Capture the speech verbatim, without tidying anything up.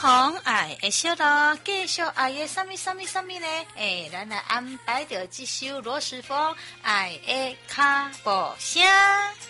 红爱的小路，继续爱的什么什么什么呢？诶，咱来安排着这首罗时丰爱的脚步声。